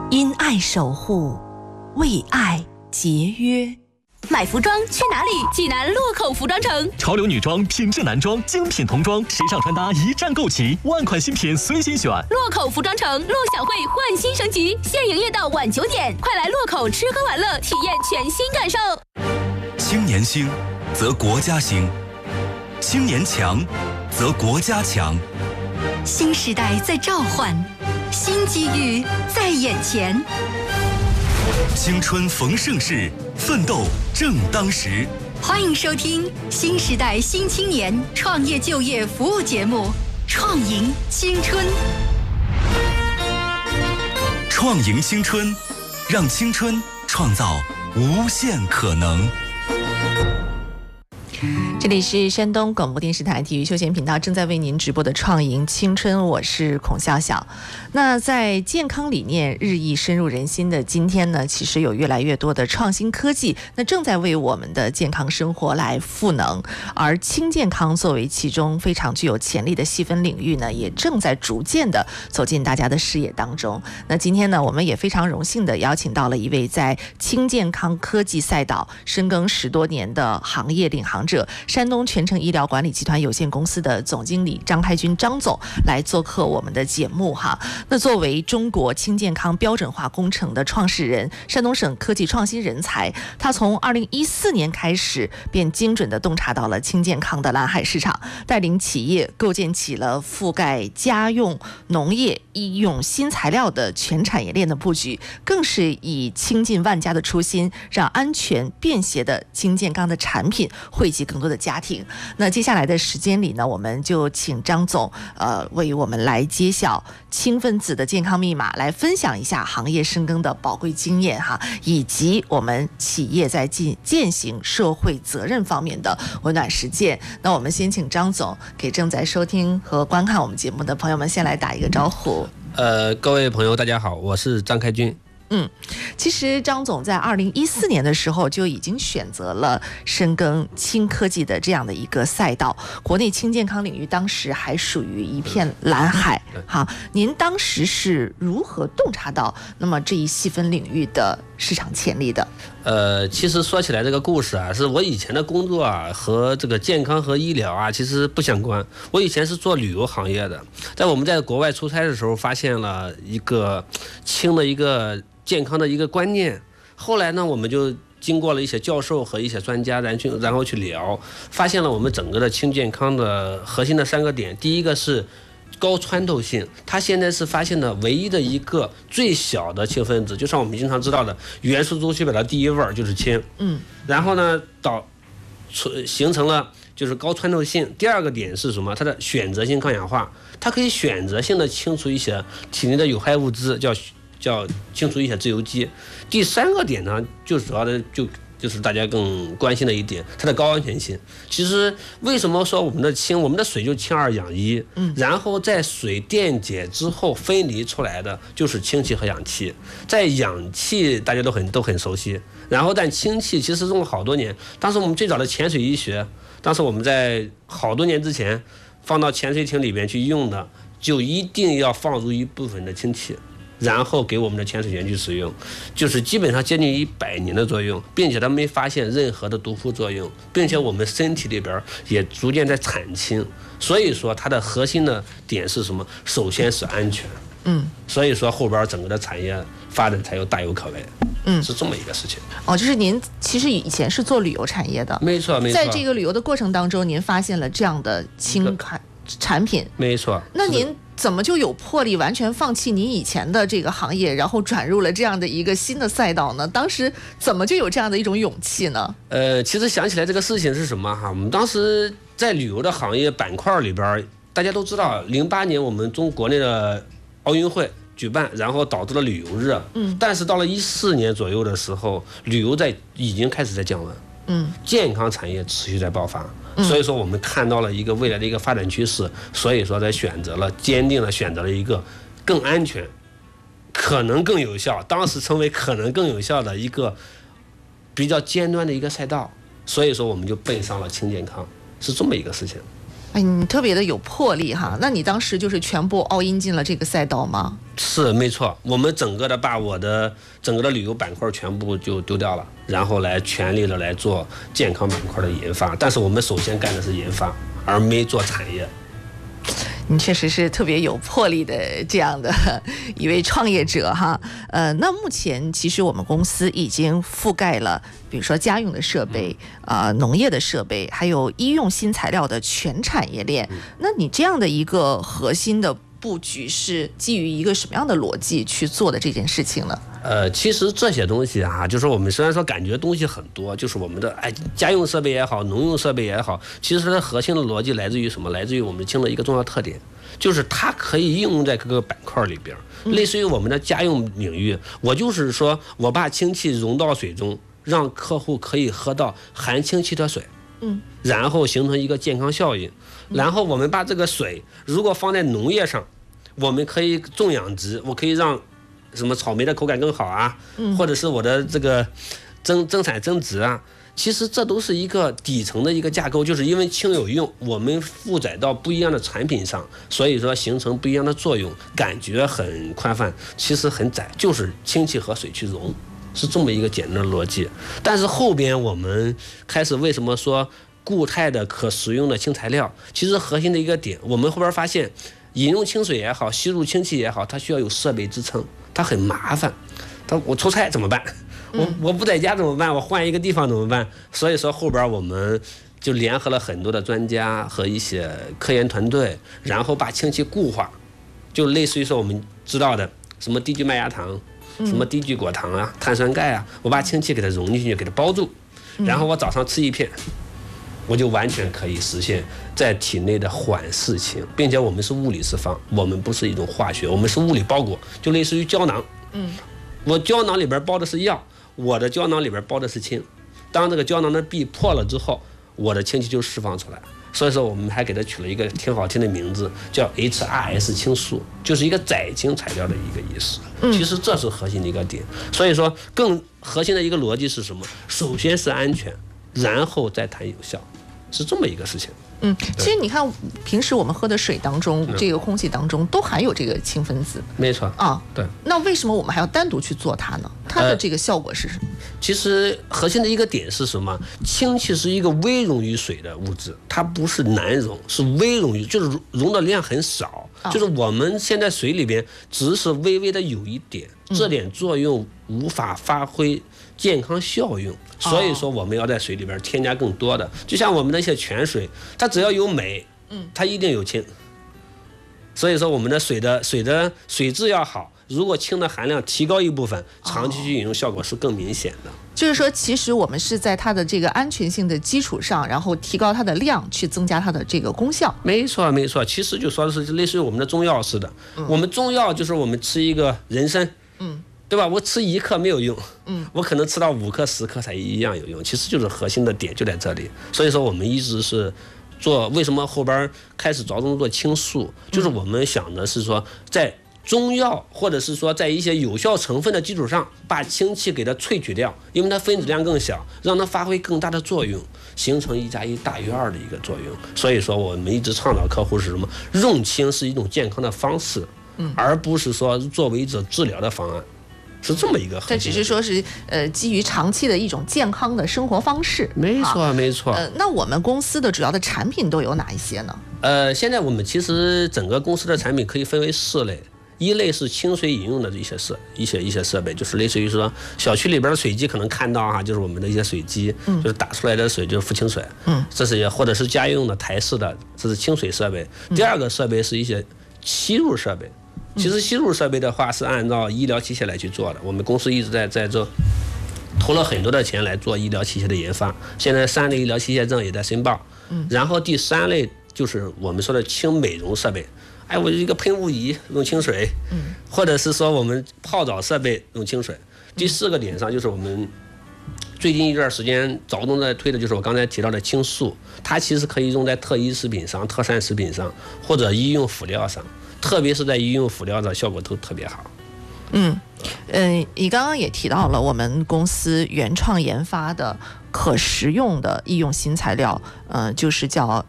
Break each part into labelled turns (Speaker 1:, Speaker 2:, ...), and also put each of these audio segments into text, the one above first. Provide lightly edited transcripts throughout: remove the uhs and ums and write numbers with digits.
Speaker 1: 因爱守护，为爱节约。
Speaker 2: 买服装去哪里？济南洛口服装城，
Speaker 3: 潮流女装、品质男装、精品童装、时尚穿搭一站购齐，万款新品随心选。
Speaker 2: 洛口服装城陆小慧焕新升级，现营业到晚9点，快来洛口吃喝玩乐，体验全新感受。
Speaker 4: 青年兴，则国家兴；青年强，则国家强。
Speaker 5: 新时代在召唤，新机遇在眼前。
Speaker 4: 青春逢盛世，奋斗正当时。
Speaker 5: 欢迎收听新时代新青年创业就业服务节目《创赢青春》。
Speaker 4: 创赢青春，让青春创造无限可能。
Speaker 1: 这里是山东广播电视台体育休闲频道正在为您直播的创赢青春，我是孔笑笑。那在健康理念日益深入人心的今天呢，其实有越来越多的创新科技那正在为我们的健康生活来赋能，而轻健康作为其中非常具有潜力的细分领域呢，也正在逐渐的走进大家的视野当中。那今天呢，我们也非常荣幸的邀请到了一位在轻健康科技赛道深耕10多年的行业领航者，山东全程医疗管理集团有限公司的总经理张开军张总来做客我们的节目哈。那作为中国轻健康标准化工程的创始人，山东省科技创新人才，他从2014年开始便精准地洞察到了轻健康的蓝海市场，带领企业构建起了覆盖家用、农业、医用新材料的全产业链的布局，更是以倾尽万家的初心，让安全便携的轻健康的产品惠及更多的家庭。那接下来的时间里呢，我们就请张总为我们来揭晓轻分子的健康密码，来分享一下行业深耕的宝贵经验哈，以及我们企业在践行社会责任方面的温暖实践。那我们先请张总给正在收听和观看我们节目的朋友们先来打一个招呼。
Speaker 6: 各位朋友大家好，我是张开军。
Speaker 1: 其实张总在2014年的时候就已经选择了深耕轻科技的这样的一个赛道，国内轻健康领域当时还属于一片蓝海。好，您当时是如何洞察到那么这一细分领域的市场潜力的？
Speaker 6: 其实说起来这个故事啊，是我以前的工作啊和这个健康和医疗啊其实不相关。我以前是做旅游行业的，我们在国外出差的时候发现了一个轻的一个健康的一个观念，后来呢，我们就经过了一些教授和一些专家，然后去聊，发现了我们整个的轻健康的核心的3个点。第一个是高穿透性，它现在是发现的唯一的一个最小的氢分子，就像我们经常知道的元素周期表的第一位就是氢。然后呢，形成了就是高穿透性。第二个点是什么？它的选择性抗氧化，它可以选择性的清除一些体内的有害物质，叫清除一些自由基。第3个点呢，就主要的就是大家更关心的一点，它的高安全性。其实为什么说我们的水就氢2氧1，然后在水电解之后分离出来的就是氢气和氧气。在氧气大家都很熟悉，然后但氢气其实用了好多年。当时我们最早的潜水医学，当时我们在好多年之前放到潜水艇里边去用的，就一定要放入一部分的氢气，然后给我们的潜水员去使用，就是基本上接近100年的作用，并且它没发现任何的毒副作用，并且我们身体里边也逐渐在产氢。所以说它的核心的点是什么？首先是安全。所以说后边整个的产业发展才有大有可为。是这么一个事情。
Speaker 1: 就是您其实以前是做旅游产业的。
Speaker 6: 没错。
Speaker 1: 在这个旅游的过程当中，您发现了这样的轻产品。
Speaker 6: 没错。
Speaker 1: 那您怎么就有魄力完全放弃您以前的这个行业，然后转入了这样的一个新的赛道呢？当时怎么就有这样的一种勇气呢？
Speaker 6: 其实想起来这个事情是什么哈？我们当时在旅游的行业板块里边，大家都知道，08年我们国内的奥运会举办，然后导致了旅游热。但是到了14年左右的时候，旅游已经开始在降温。健康产业持续在爆发。所以说我们看到了一个未来的一个发展趋势，所以说坚定了选择了一个更安全、可能更有效，当时称为可能更有效的一个比较尖端的一个赛道。所以说我们就奔上了轻健康，是这么一个事情。
Speaker 1: 哎，你特别的有魄力哈。那你当时就是全部all in进了这个赛道吗？
Speaker 6: 是没错，我们整个的把我的整个的旅游板块全部就丢掉了，然后来全力的来做健康板块的研发。但是我们首先干的是研发，而没做产业。
Speaker 1: 你确实是特别有魄力的这样的一位创业者哈。那目前其实我们公司已经覆盖了，比如说家用的设备、农业的设备，还有医用新材料的全产业链。那你这样的一个核心的布局是基于一个什么样的逻辑去做的这件事情呢？
Speaker 6: 其实这些东西啊，就是我们虽然说感觉东西很多，就是我们的家用设备也好，农用设备也好，其实它的核心的逻辑来自于什么？来自于我们氢的一个重要特点，就是它可以应用在各个板块里边。类似于我们的家用领域，我就是说我把氢气溶到水中，让客户可以喝到含氢气的水，然后形成一个健康效应。然后我们把这个水如果放在农业上，我们可以种养殖，我可以让什么草莓的口感更好啊，或者是我的这个增产增值啊，其实这都是一个底层的一个架构，就是因为氢有用，我们负载到不一样的产品上，所以说形成不一样的作用，感觉很宽泛，其实很窄，就是氢气和水去溶，是这么一个简单的逻辑。但是后边我们开始为什么说固态的可食用的氢材料，其实核心的一个点，我们后边发现饮用清水也好，吸入氢气也好，它需要有设备支撑，它很麻烦。我出差怎么办？我不在家怎么办？我换一个地方怎么办？所以说后边我们就联合了很多的专家和一些科研团队，然后把氢气固化，就类似于说我们知道的什么低聚麦芽糖、什么低聚果糖啊、碳酸钙啊，我把氢气给它融进去，给它包住，然后我早上吃一片，我就完全可以实现在体内的缓释氢，并且我们是物理释放，我们不是一种化学，我们是物理包裹，就类似于胶囊。我胶囊里边包的是药，我的胶囊里边包的是氢。当这个胶囊的壁破了之后，我的氢气就释放出来。所以说我们还给它取了一个挺好听的名字，叫 HRS 氢素，就是一个载氢材料的一个意思。其实这是核心的一个点。所以说更核心的一个逻辑是什么？首先是安全，然后再谈有效，是这么一个事情。
Speaker 1: 其实你看，平时我们喝的水当中，这个空气当中都含有这个氢分子。
Speaker 6: 没错啊，对。
Speaker 1: 那为什么我们还要单独去做它呢？它的这个效果是什么？
Speaker 6: 其实核心的一个点是什么？氢气是一个微溶于水的物质，它不是难溶，是微溶于，就是溶的量很少。就是我们现在水里边只是微微的有一点，这点作用无法发挥健康效用，所以说我们要在水里边添加更多的，就像我们的一些泉水，它只要有镁，它一定有氢。所以说我们的水质要好，如果氢的含量提高一部分，长期去饮用效果是更明显的。
Speaker 1: 就是说，其实我们是在它的这个安全性的基础上，然后提高它的量，去增加它的这个功效。没错，
Speaker 6: 其实就说的是类似于我们的中药似的。我们中药就是我们吃一个人参，对吧？我吃1克没有用，我可能吃到5克、10克才一样有用。其实就是核心的点就在这里。所以说我们一直是做，为什么后边开始着重做氢素，就是我们想的是说在中药或者是说在一些有效成分的基础上，把氢气给它萃取掉，因为它分子量更小，让它发挥更大的作用，形成1+1大于2的一个作用。所以说我们一直倡导客户是什么？用氢是一种健康的方式，而不是说作为一种治疗的方案。是这么一个核心，
Speaker 1: 这只是说是基于长期的一种健康的生活方式。
Speaker 6: 没错。
Speaker 1: 那我们公司的主要的产品都有哪一些呢？
Speaker 6: 现在我们其实整个公司的产品可以分为4类。一类是清水饮用的一些设备，就是类似于说小区里边的水机可能看到哈，就是我们的一些水机，就是打出来的水就是浮清水，这是或者是家用的台式的，这是清水设备。第二个设备是一些吸入设备，其实吸入设备的话是按照医疗器械来去做的，我们公司一直在这投了很多的钱来做医疗器械的研发，现在3类医疗器械证也在申报。然后第3类就是我们说的轻美容设备。我一个喷雾仪用清水，或者是说我们泡澡设备用清水。第4个点上就是我们最近一段时间着重在推的就是我刚才提到的氢素，它其实可以用在特医食品上、特膳食品上，或者医用辅料上，特别是在医用辅料上效果都特别好。
Speaker 1: 你刚刚也提到了我们公司原创研发的可食用的医用新材料，就是叫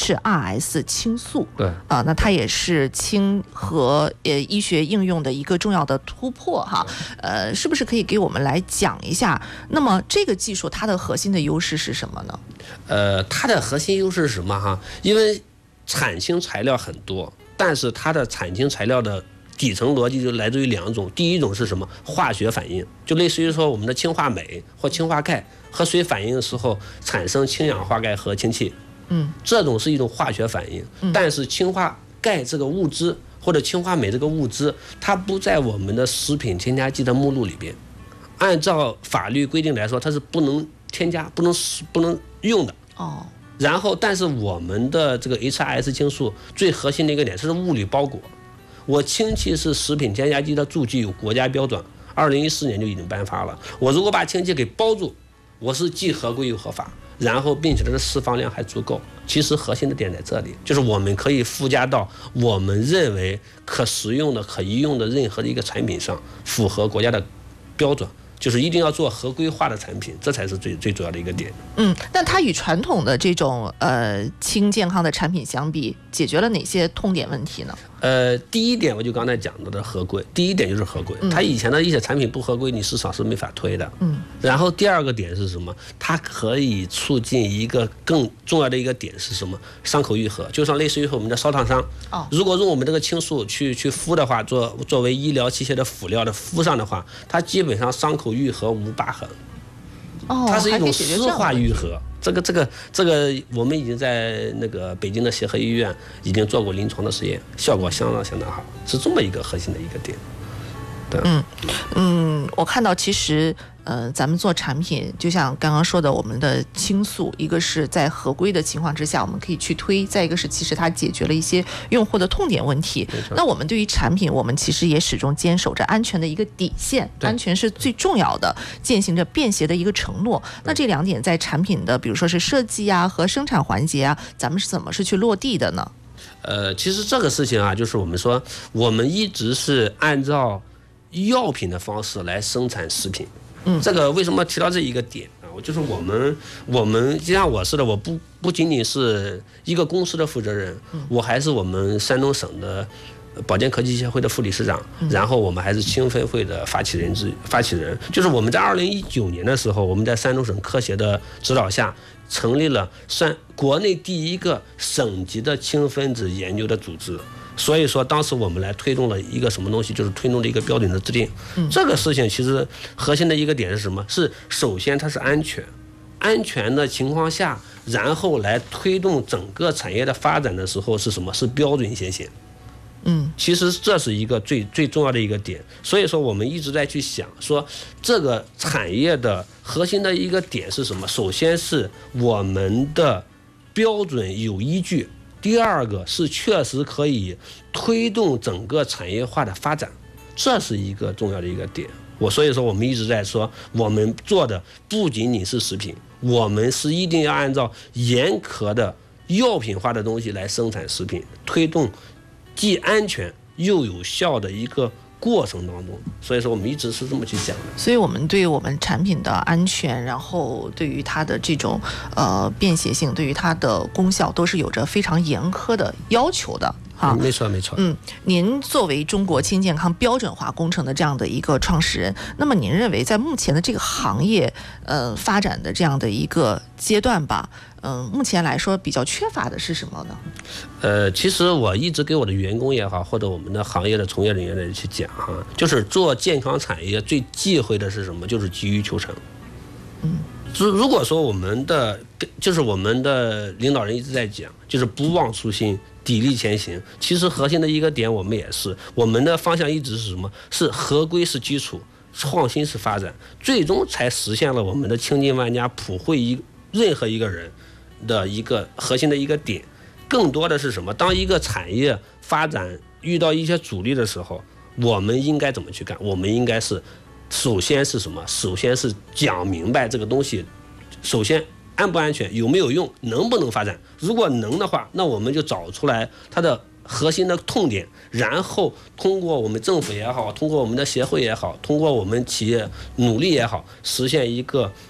Speaker 1: HRS 青素。
Speaker 6: 对
Speaker 1: 那它也是氢和医学应用的一个重要的突破哈。是不是可以给我们来讲一下？那么这个技术它的核心的优势是什么呢？
Speaker 6: 它的核心优势是什么哈？因为产氢材料很多，但是它的产氢材料的底层逻辑就来自于2种。第一种是什么？化学反应，就类似于说我们的氢化镁或氢化钙和水反应的时候产生氢氧化钙和氢气。这种是一种化学反应。但是氢化钙这个物质或者氢化镁这个物质，它不在我们的食品添加剂的目录里边。按照法律规定来说，它是不能添加、不能用的。然后，但是我们的这个 HRS 青素最核心的一个点是物理包裹。我氢气是食品添加剂的注记有国家标准，2014年就已经颁发了。我如果把氢气给包住，我是既合规又合法，然后并且它的释放量还足够。其实核心的点在这里，就是我们可以附加到我们认为可食用的、可医用的任何的一个产品上，符合国家的标准。就是一定要做合规化的产品，这才是最主要的一个点。
Speaker 1: 但它与传统的这种轻健康的产品相比，解决了哪些痛点问题呢？
Speaker 6: 第一点我就刚才讲到的合规，第一点就是合规。它以前的一些产品不合规，你市场是没法推的。然后第二个点是什么？它可以促进一个更重要的一个点是什么？伤口愈合，就像类似于我们的烧烫伤。如果用我们这个青素去敷的话，作为医疗器械的辅料的敷上的话，它基本上伤口愈合无疤痕。它是一种湿化愈合。这个我们已经在那个北京的协和医院已经做过临床的实验，效果相当好，是这么一个核心的一个点。对。
Speaker 1: 我看到其实咱们做产品，就像刚刚说的，我们的青素，一个是在合规的情况之下我们可以去推，再一个是其实它解决了一些用户的痛点问题。那我们对于产品，我们其实也始终坚守着安全的一个底线，安全是最重要的，践行着便携的一个承诺。那这2点在产品的比如说是设计啊和生产环节啊，咱们是怎么是去落地的呢？
Speaker 6: 其实这个事情啊，就是我们说我们一直是按照药品的方式来生产食品。这个为什么提到这一个点啊？就是我们就像我似的，我不仅仅是一个公司的负责人，我还是我们山东省的保健科技协会的副理事长，然后我们还是青分会的发起人。就是我们在2019年的时候，我们在山东省科协的指导下，成立了国内第一个省级的氢分子研究的组织。所以说当时我们来推动了一个什么东西，就是推动了一个标准的制定。这个事情其实核心的一个点是什么？是首先它是安全的情况下，然后来推动整个产业的发展的时候是什么？是标准先行。其实这是一个最重要的一个点。所以说我们一直在去想说，这个产业的核心的一个点是什么？首先是我们的标准有依据，第二个是确实可以推动整个产业化的发展，这是一个重要的一个点。所以说我们一直在说，我们做的不仅仅是食品，我们是一定要按照严苛的药品化的东西来生产食品，推动既安全又有效的一个过程当中。所以说我们一直是这么去讲的。
Speaker 1: 所以我们对我们产品的安全，然后对于它的这种便携性，对于它的功效，都是有着非常严苛的要求的。
Speaker 6: 没错。
Speaker 1: 您作为中国氢健康标准化工程的这样的一个创始人，那么您认为在目前的这个行业发展的这样的一个阶段吧，目前来说比较缺乏的是什么呢？
Speaker 6: 其实我一直给我的员工也好，或者我们的行业的从业人员来去讲哈，就是做健康产业最忌讳的是什么？就是急于求成。如果说我们的领导人一直在讲，就是不忘初心，砥砺前行。其实核心的一个点，我们也是，我们的方向一直是什么？是合规是基础，创新是发展，最终才实现了我们的倾尽万家，普惠任何一个人的一个核心的一个点。更多的是什么？当一个产业发展遇到一些阻力的时候，我们应该怎么去干？我们应该是首先是什么？首先是讲明白这个东西，首先安不安全，有没有用，能不能发展。如果能的话，那我们就找出来它的核心的痛点，然后通过我们政府也好，通过我们的协会也好，通过我们企业努力也好，实现一个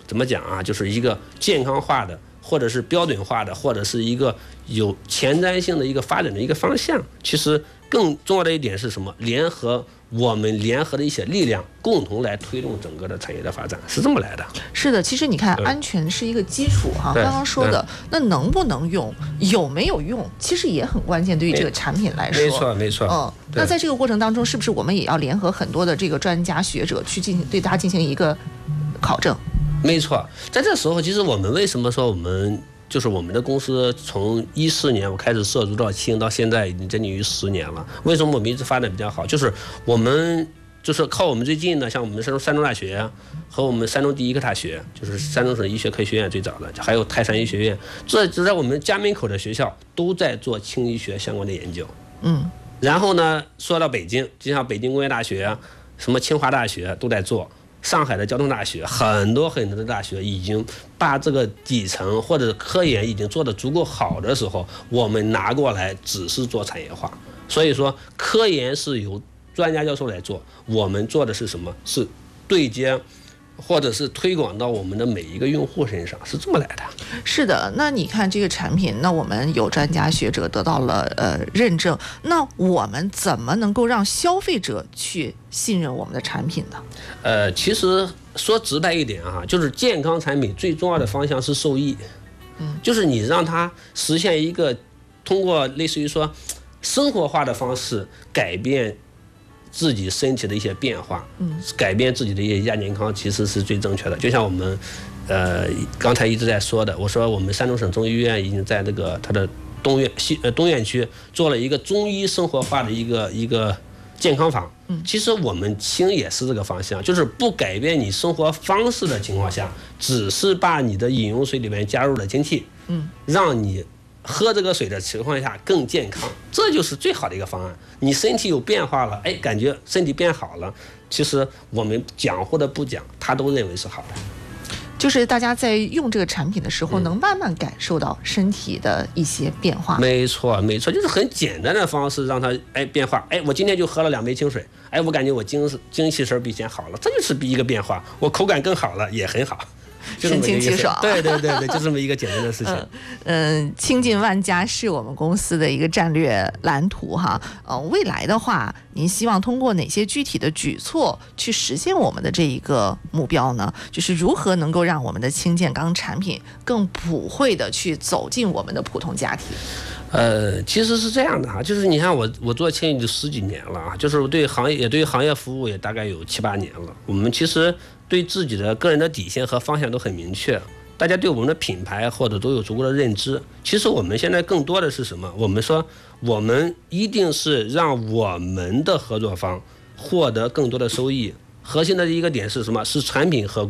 Speaker 6: 怎么讲啊，就是一个健康化的，或者是标准化的，或者是一个有前瞻性的一个发展的一个方向。其实更重要的一点是什么？我们联合的一些力量，共同来推动整个的产业的发展，是这么来的。
Speaker 1: 是的，其实你看，安全是一个基础哈。刚刚说的，那能不能用，有没有用，其实也很关键，对于这个产品来说。
Speaker 6: 没错，没错。
Speaker 1: 那在这个过程当中，是不是我们也要联合很多的这个专家学者去对它进行一个考证？
Speaker 6: 没错，在这时候，其实我们为什么说我们的公司从14年我开始涉足到轻，到现在已经将近于10年了。为什么我们一直发展比较好？就是我们靠我们最近的，像我们山东大学和我们山东第一个大学，就是山东省医学科学院最早的，还有泰山医学院，这就在我们家门口的学校都在做轻医学相关的研究。然后呢，说到北京，就像北京工业大学、什么清华大学都在做。上海的交通大学，很多的大学已经把这个底层或者科研已经做得足够好的时候，我们拿过来只是做产业化。所以说，科研是由专家教授来做，我们做的是什么？是对接或者是推广到我们的每一个用户身上，是这么来的。
Speaker 1: 是的，那你看这个产品，那我们有专家学者得到了认证，那我们怎么能够让消费者去信任我们的产品呢？
Speaker 6: 其实说直白一点啊，就是健康产品最重要的方向是受益，就是你让它实现一个通过类似于说生活化的方式改变自己身体的一些变化，改变自己的一些亚健康，其实是最正确的。就像我们刚才一直在说的，我说我们山东省中医院已经在这个它的东院区做了一个中医生活化的一个健康房。其实我们轻也是这个方向，就是不改变你生活方式的情况下，只是把你的饮用水里面加入了精气，让你喝这个水的情况下更健康，这就是最好的一个方案。你身体有变化了，感觉身体变好了，其实我们讲或者不讲，他都认为是好的。
Speaker 1: 就是大家在用这个产品的时候，能慢慢感受到身体的一些变化。
Speaker 6: 没错，没错，就是很简单的方式让它变化。我今天就喝了2杯清水，我感觉我精气神比以前好了，这就是一个变化。我口感更好了，也很好。
Speaker 1: 神清气爽，
Speaker 6: 对，就这么一个简单的事情。
Speaker 1: 倾尽万家是我们公司的一个战略蓝图哈。未来的话，您希望通过哪些具体的举措去实现我们的这一个目标呢？就是如何能够让我们的轻健康产品更普惠的去走进我们的普通家庭？
Speaker 6: 其实是这样的哈，就是你看我做轻已经10几年了啊，就是对行业服务也大概有7、8年了。我们其实对自己的个人的底线和方向都很明确，大家对我们的品牌或者都有足够的认知。其实我们现在更多的是什么？我们说我们一定是让我们的合作方获得更多的收益。核心的一个点是什么？是产品和